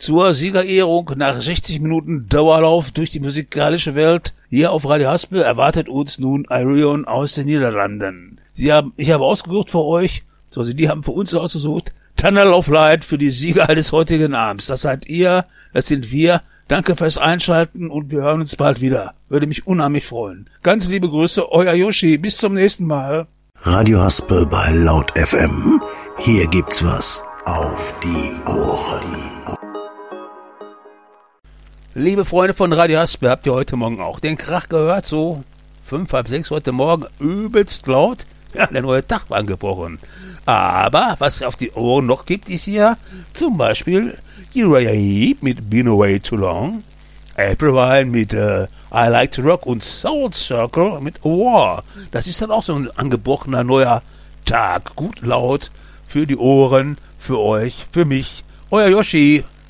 zur Siegerehrung nach 60 Minuten Dauerlauf durch die musikalische Welt hier auf Radio Haspel erwartet uns nun Ayreon aus den Niederlanden. Ich habe ausgesucht für euch, die haben für uns ausgesucht, Tunnel of Light für die Sieger des heutigen Abends. Das seid ihr, das sind wir. Danke fürs Einschalten und wir hören uns bald wieder. Würde mich unheimlich freuen. Ganz liebe Grüße, euer Yoshi. Bis zum nächsten Mal. Radio Haspel bei Laut FM. Hier gibt's was auf die Ohren. Liebe Freunde von Radio Haspel, habt ihr heute Morgen auch den Krach gehört? So 5, halb 6 heute Morgen, übelst laut. Ja, der neue Tag war angebrochen. Aber was es auf die Ohren noch gibt, ist hier zum Beispiel Uriah Heep mit Been Away Too Long, April Wine mit I Like to Rock und Soul Circle mit War. Das ist dann auch so ein angebrochener neuer Tag. Gut laut für die Ohren, für euch, für mich. Euer Yoshi.